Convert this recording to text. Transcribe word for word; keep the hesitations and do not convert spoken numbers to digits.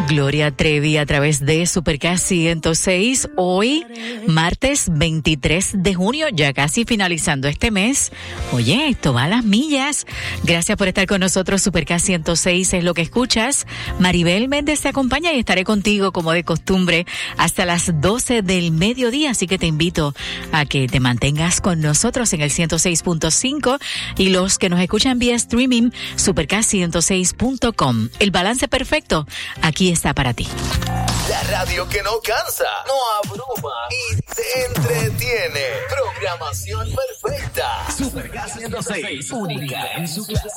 Gloria Trevi a través de Supercast ciento seis. Hoy, martes veintitrés de junio, ya casi finalizando este mes. Oye, esto va a las millas. Gracias por estar con nosotros. Supercast ciento seis es lo que escuchas. Maribel Méndez te acompaña y estaré contigo como de costumbre hasta las doce del mediodía. Así que te invito a que te mantengas con nosotros en el ciento seis punto cinco y los que nos escuchan vía streaming, supercast ciento seis punto com. El balance perfecto aquí está para ti. La radio que no cansa, no abruma y te entretiene. Programación perfecta. Supercast ciento seis, única en su clase.